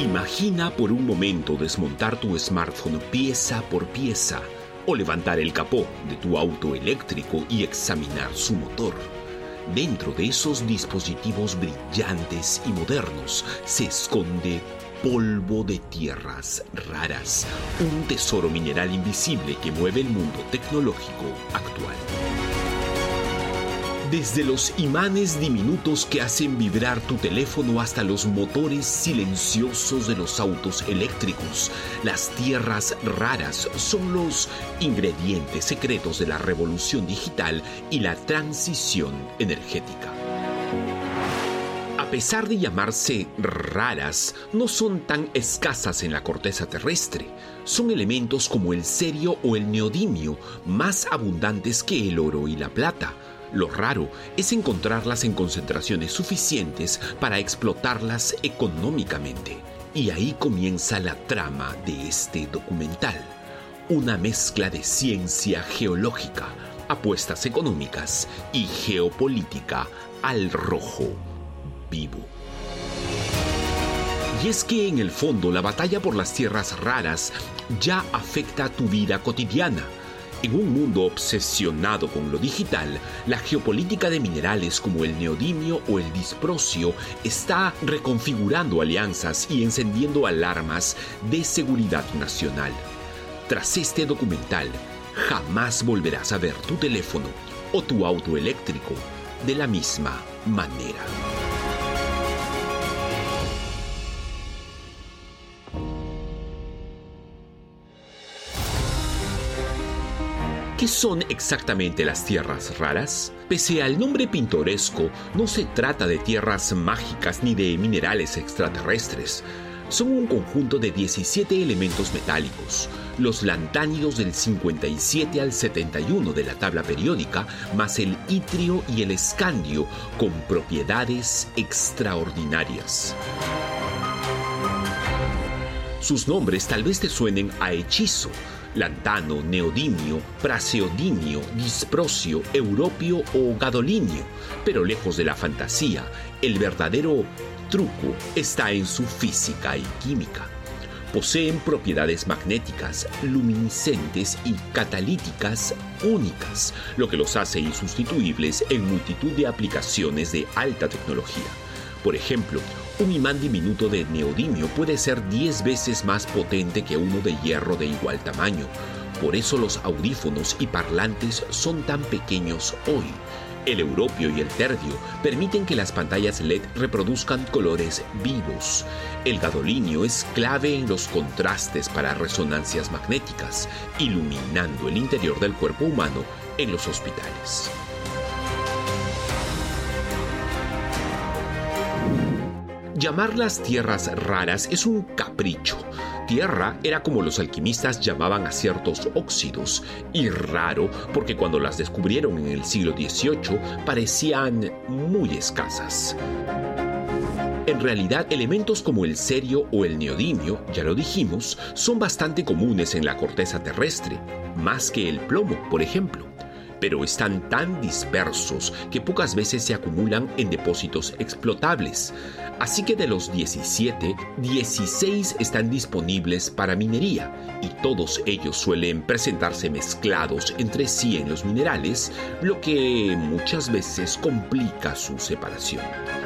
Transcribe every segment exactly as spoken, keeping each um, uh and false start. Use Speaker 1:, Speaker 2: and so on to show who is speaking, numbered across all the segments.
Speaker 1: Imagina por un momento desmontar tu smartphone pieza por pieza o levantar el capó de tu auto eléctrico y examinar su motor. Dentro de esos dispositivos brillantes y modernos se esconde polvo de tierras raras, un tesoro mineral invisible que mueve el mundo tecnológico actual. Desde los imanes diminutos que hacen vibrar tu teléfono hasta los motores silenciosos de los autos eléctricos, las tierras raras son los ingredientes secretos de la revolución digital y la transición energética. A pesar de llamarse raras, no son tan escasas en la corteza terrestre. Son elementos como el cerio o el neodimio, más abundantes que el oro y la plata. Lo raro es encontrarlas en concentraciones suficientes para explotarlas económicamente. Y ahí comienza la trama de este documental. Una mezcla de ciencia geológica, apuestas económicas y geopolítica al rojo vivo. Y es que en el fondo la batalla por las tierras raras ya afecta a tu vida cotidiana. En un mundo obsesionado con lo digital, la geopolítica de minerales como el neodimio o el disprosio está reconfigurando alianzas y encendiendo alarmas de seguridad nacional. Tras este documental, jamás volverás a ver tu teléfono o tu auto eléctrico de la misma manera. ¿Qué son exactamente las tierras raras? Pese al nombre pintoresco, no se trata de tierras mágicas ni de minerales extraterrestres. Son un conjunto de diecisiete elementos metálicos, los lantánidos del cincuenta y siete al setenta y uno de la tabla periódica, más el itrio y el escandio, con propiedades extraordinarias. Sus nombres tal vez te suenen a hechizo: lantano, neodimio, praseodimio, disprosio, europio o gadolinio. Pero lejos de la fantasía, el verdadero truco está en su física y química. Poseen propiedades magnéticas, luminiscentes y catalíticas únicas, lo que los hace insustituibles en multitud de aplicaciones de alta tecnología. Por ejemplo, un imán diminuto de neodimio puede ser diez veces más potente que uno de hierro de igual tamaño. Por eso los audífonos y parlantes son tan pequeños hoy. El europio y el terdio permiten que las pantallas L E D reproduzcan colores vivos. El gadolinio es clave en los contrastes para resonancias magnéticas, iluminando el interior del cuerpo humano en los hospitales. Llamarlas tierras raras es un capricho. Tierra era como los alquimistas llamaban a ciertos óxidos, y raro porque cuando las descubrieron en el siglo dieciocho parecían muy escasas. En realidad, elementos como el cerio o el neodimio, ya lo dijimos, son bastante comunes en la corteza terrestre, más que el plomo, por ejemplo. Pero están tan dispersos que pocas veces se acumulan en depósitos explotables. Así que de los diecisiete, dieciséis están disponibles para minería, y todos ellos suelen presentarse mezclados entre sí en los minerales, lo que muchas veces complica su separación.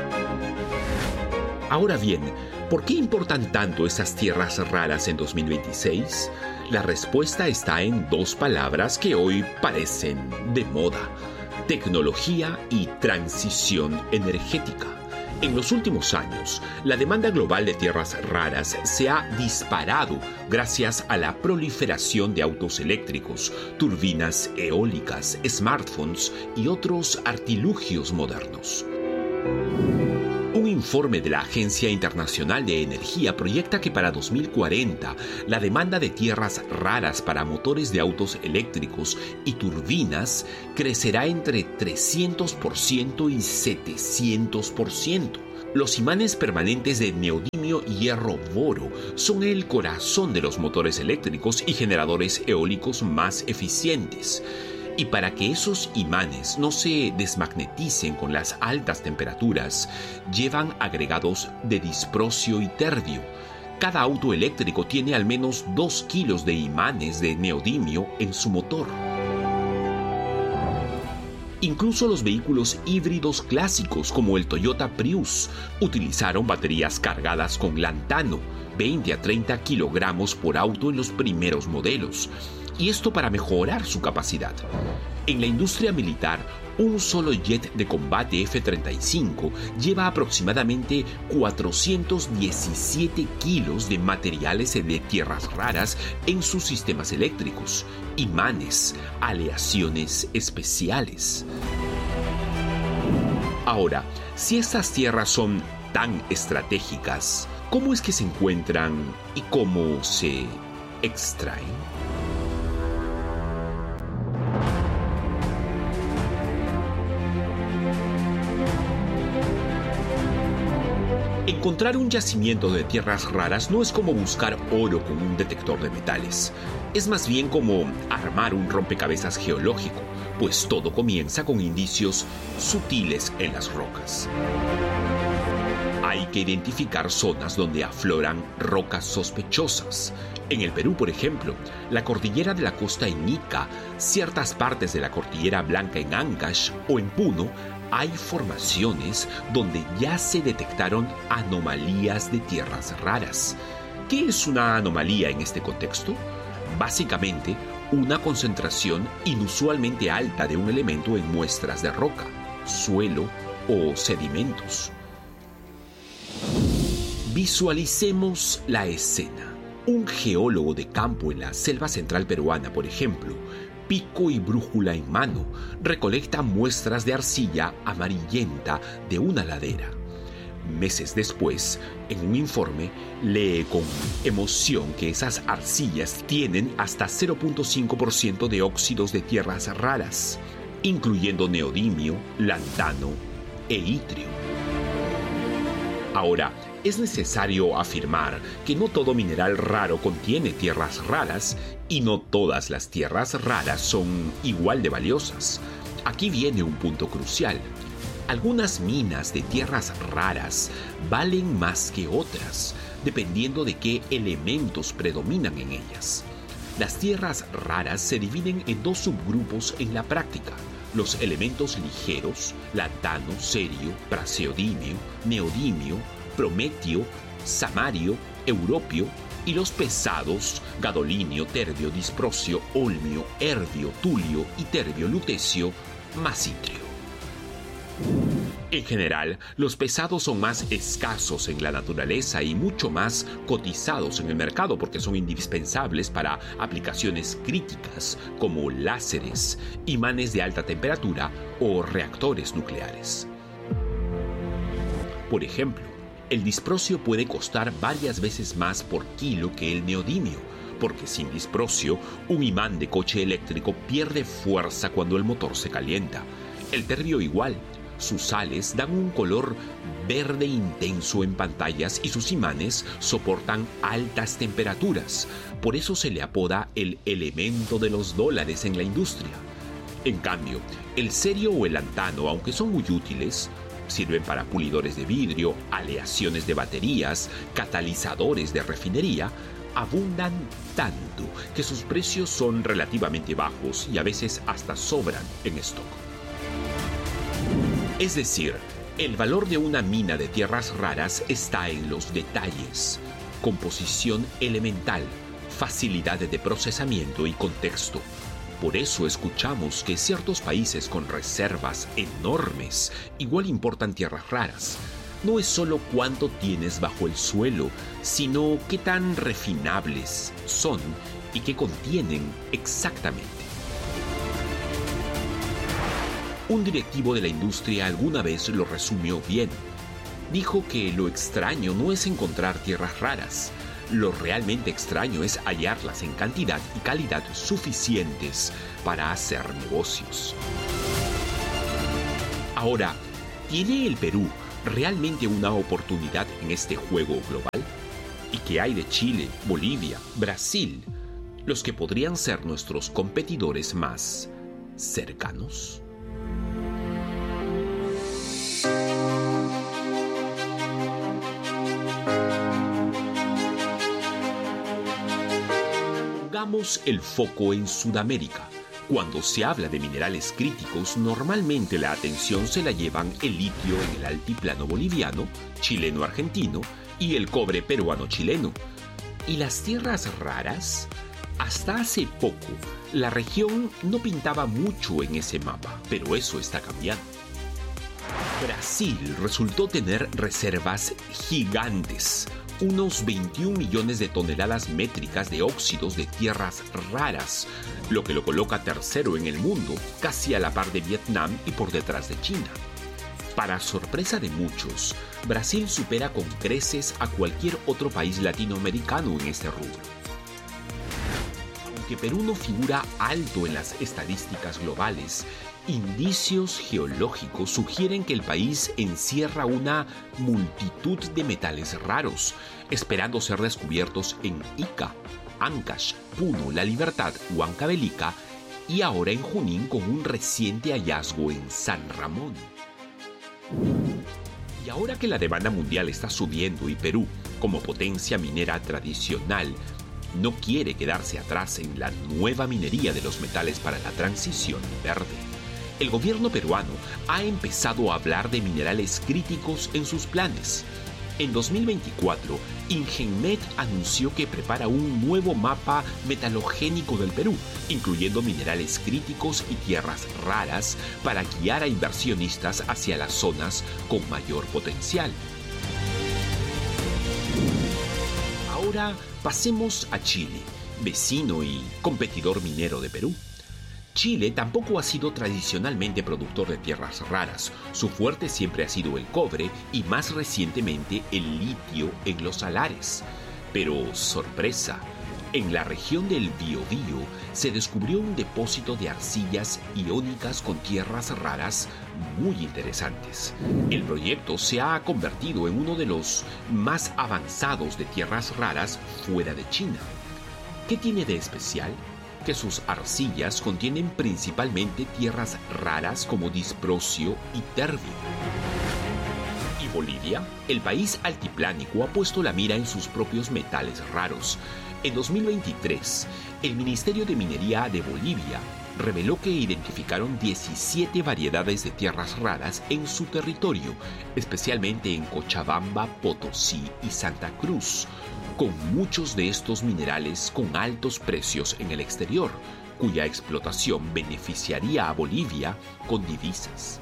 Speaker 1: Ahora bien, ¿por qué importan tanto esas tierras raras en dos mil veintiséis? La respuesta está en dos palabras que hoy parecen de moda: tecnología y transición energética. En los últimos años, la demanda global de tierras raras se ha disparado gracias a la proliferación de autos eléctricos, turbinas eólicas, smartphones y otros artilugios modernos. Un informe de la Agencia Internacional de Energía proyecta que para dos mil cuarenta la demanda de tierras raras para motores de autos eléctricos y turbinas crecerá entre trescientos por ciento y setecientos por ciento. Los imanes permanentes de neodimio y hierro-boro son el corazón de los motores eléctricos y generadores eólicos más eficientes. Y para que esos imanes no se desmagneticen con las altas temperaturas, llevan agregados de disprosio y terdio, Cada auto eléctrico tiene al menos dos kilos de imanes de neodimio en su motor. Incluso los vehículos híbridos clásicos como el Toyota Prius utilizaron baterías cargadas con lantano, veinte a treinta kilogramos por auto en los primeros modelos, y esto para mejorar su capacidad. En la industria militar, un solo jet de combate F treinta y cinco lleva aproximadamente cuatrocientos diecisiete kilos de materiales de tierras raras en sus sistemas eléctricos, imanes, aleaciones especiales. Ahora, si estas tierras son tan estratégicas, ¿cómo es que se encuentran y cómo se extraen? Encontrar un yacimiento de tierras raras no es como buscar oro con un detector de metales. Es más bien como armar un rompecabezas geológico, pues todo comienza con indicios sutiles en las rocas. Hay que identificar zonas donde afloran rocas sospechosas. En el Perú, por ejemplo, la cordillera de la costa en Ica, ciertas partes de la cordillera Blanca en Ancash o en Puno, hay formaciones donde ya se detectaron anomalías de tierras raras. ¿Qué es una anomalía en este contexto? Básicamente, una concentración inusualmente alta de un elemento en muestras de roca, suelo o sedimentos. Visualicemos la escena. Un geólogo de campo en la selva central peruana, por ejemplo, pico y brújula en mano, recolecta muestras de arcilla amarillenta de una ladera. Meses después, en un informe, lee con emoción que esas arcillas tienen hasta cero punto cinco por ciento de óxidos de tierras raras, incluyendo neodimio, lantano e itrio. Ahora, es necesario afirmar que no todo mineral raro contiene tierras raras y no todas las tierras raras son igual de valiosas. Aquí viene un punto crucial. Algunas minas de tierras raras valen más que otras, dependiendo de qué elementos predominan en ellas. Las tierras raras se dividen en dos subgrupos en la práctica: los elementos ligeros, lantano, cerio, praseodimio, neodimio, prometio, samario, europio, y los pesados, gadolinio, terbio, disprosio, olmio, erbio, tulio y terbio, lutecio, más itrio. En general, los pesados son más escasos en la naturaleza y mucho más cotizados en el mercado porque son indispensables para aplicaciones críticas como láseres, imanes de alta temperatura o reactores nucleares. Por ejemplo, el disprosio puede costar varias veces más por kilo que el neodimio, porque sin disprosio, un imán de coche eléctrico pierde fuerza cuando el motor se calienta. El terbio igual. Sus sales dan un color verde intenso en pantallas y sus imanes soportan altas temperaturas. Por eso se le apoda el elemento de los dólares en la industria. En cambio, el cerio o el lantano, aunque son muy útiles, sirven para pulidores de vidrio, aleaciones de baterías, catalizadores de refinería, abundan tanto que sus precios son relativamente bajos y a veces hasta sobran en stock. Es decir, el valor de una mina de tierras raras está en los detalles: composición elemental, facilidad de procesamiento y contexto. Por eso escuchamos que ciertos países con reservas enormes igual importan tierras raras. No es solo cuánto tienes bajo el suelo, sino qué tan refinables son y qué contienen exactamente. Un directivo de la industria alguna vez lo resumió bien. Dijo que lo extraño no es encontrar tierras raras. Lo realmente extraño es hallarlas en cantidad y calidad suficientes para hacer negocios. Ahora, ¿tiene el Perú realmente una oportunidad en este juego global? ¿Y qué hay de Chile, Bolivia, Brasil, los que podrían ser nuestros competidores más cercanos? Pongamos el foco en Sudamérica. Cuando se habla de minerales críticos, normalmente la atención se la llevan el litio en el altiplano boliviano, chileno-argentino y el cobre peruano-chileno. ¿Y las tierras raras? Hasta hace poco, la región no pintaba mucho en ese mapa, pero eso está cambiando. Brasil resultó tener reservas gigantes, unos veintiún millones de toneladas métricas de óxidos de tierras raras, lo que lo coloca tercero en el mundo, casi a la par de Vietnam y por detrás de China. Para sorpresa de muchos, Brasil supera con creces a cualquier otro país latinoamericano en este rubro. Aunque Perú no figura alto en las estadísticas globales, indicios geológicos sugieren que el país encierra una multitud de metales raros, esperando ser descubiertos en Ica, Ancash, Puno, La Libertad, Huancavelica y ahora en Junín con un reciente hallazgo en San Ramón. Y ahora que la demanda mundial está subiendo y Perú, como potencia minera tradicional, no quiere quedarse atrás en la nueva minería de los metales para la transición verde, el gobierno peruano ha empezado a hablar de minerales críticos en sus planes. En dos mil veinticuatro, Ingenmet anunció que prepara un nuevo mapa metalogénico del Perú, incluyendo minerales críticos y tierras raras para guiar a inversionistas hacia las zonas con mayor potencial. Ahora pasemos a Chile, vecino y competidor minero de Perú. Chile tampoco ha sido tradicionalmente productor de tierras raras. Su fuerte siempre ha sido el cobre y más recientemente el litio en los salares. Pero, sorpresa, en la región del Biobío se descubrió un depósito de arcillas iónicas con tierras raras muy interesantes. El proyecto se ha convertido en uno de los más avanzados de tierras raras fuera de China. ¿Qué tiene de especial? Que sus arcillas contienen principalmente tierras raras como disprosio y terbio. ¿Y Bolivia? El país altiplánico ha puesto la mira en sus propios metales raros. En dos mil veintitrés, el Ministerio de Minería de Bolivia reveló que identificaron diecisiete variedades de tierras raras en su territorio, especialmente en Cochabamba, Potosí y Santa Cruz, con muchos de estos minerales con altos precios en el exterior, cuya explotación beneficiaría a Bolivia con divisas.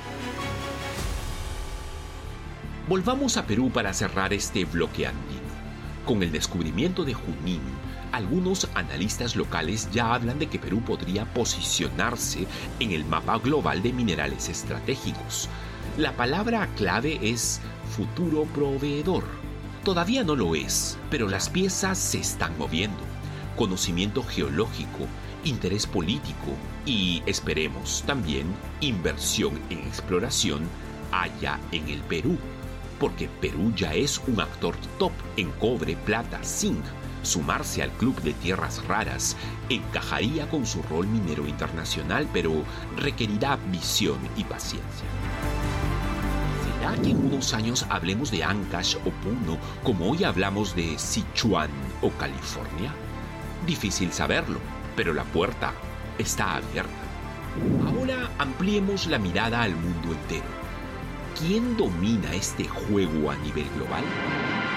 Speaker 1: Volvamos a Perú para cerrar este bloque andino. Con el descubrimiento de Junín, algunos analistas locales ya hablan de que Perú podría posicionarse en el mapa global de minerales estratégicos. La palabra clave es futuro proveedor. Todavía no lo es, pero las piezas se están moviendo. Conocimiento geológico, interés político y, esperemos, también inversión en exploración haya en el Perú. Porque Perú ya es un actor top en cobre, plata, zinc. Sumarse al club de tierras raras encajaría con su rol minero internacional, pero requerirá visión y paciencia. ¿Será que en unos años hablemos de Ancash o Puno como hoy hablamos de Sichuan o California? Difícil saberlo, pero la puerta está abierta. Ahora ampliemos la mirada al mundo entero. ¿Quién domina este juego a nivel global?